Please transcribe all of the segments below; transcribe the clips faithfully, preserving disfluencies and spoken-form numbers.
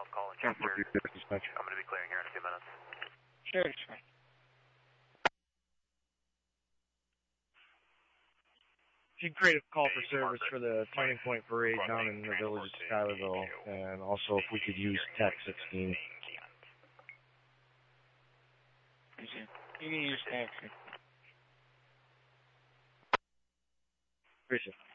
I'll call and check here. I'm going to be clearing here in a few minutes. Sure, sure. You can create a call for service for the Turning Point Parade down in the village of Schuylerville, and also if we could use Tech sixteen. You can use taxi. Appreciate it.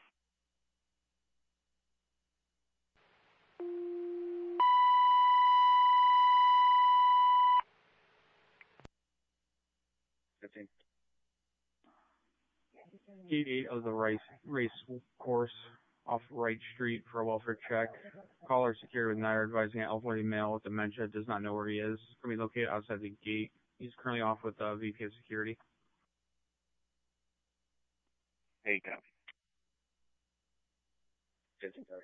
fifteen. Gate eight of the race, race course off Wright Street for a welfare check. Caller secured with Nair advising an elderly male with dementia does not know where he is. Can be located outside the gate. He's currently off with uh, V P of security. Hey, copy. fifteen targets.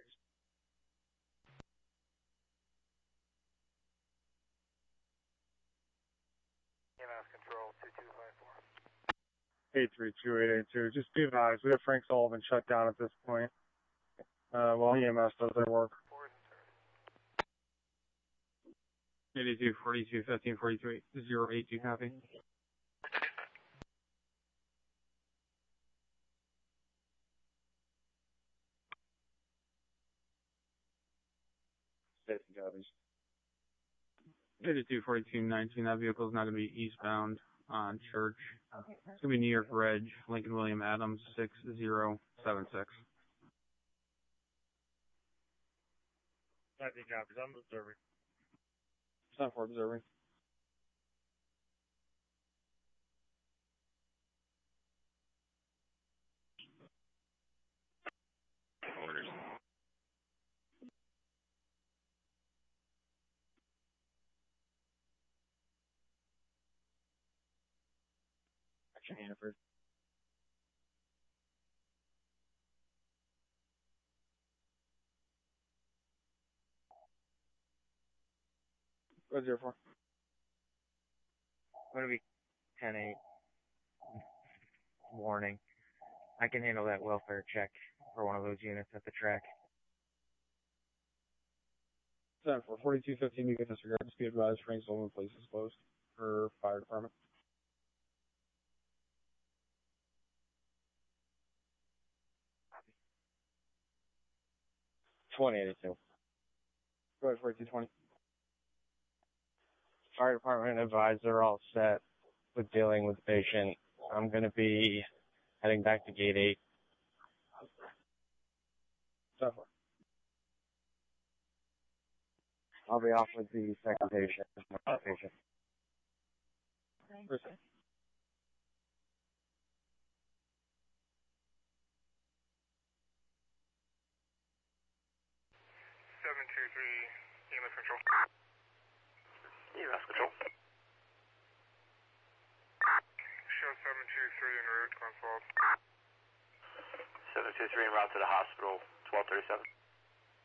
E M S control two two five four. eight three two eight eight two. Just be advised, we have Frank Sullivan shut down at this point. Uh, while E M S does their work. eighty-two forty-two fifteen forty-three zero eight two copy. fifteen copies. eighty-two forty-two nineteen, that vehicle is not going to be eastbound on Church. It's going to be New York Reg, Lincoln William Adams, six zero seven six. nineteen copies, I'm observing. ten four observing. Orders. Action Hannaford. Go zero four. Going to be ten eight. Warning. I can handle that welfare check for one of those units at the track. ten four forty-two fifteen, you can disregard. Just be advised, Frank Sullivan place is closed for fire department. twenty eighty-two. Go ahead, forty-two twenty. Fire department advised they're all set with dealing with the patient. I'm going to be heading back to gate eight. ten four. I'll be off with the second patient. patient. Percent. seven two three, E M S control. E M S control. Show seven two three en route, Consult. seven two three en route to the hospital, twelve thirty-seven.